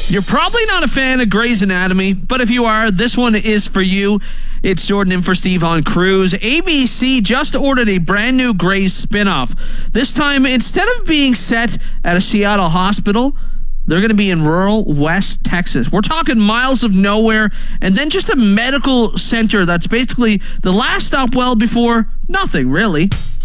You're probably not a fan of Grey's Anatomy, but if you are, this one is for you. It's Jordan in for Steve on Cruise. ABC just ordered a brand new Grey's spinoff. This time, instead of being set at a Seattle hospital, they're going to be in rural West Texas. We're talking miles of nowhere, and then just a medical center that's basically the last stop well before nothing, really.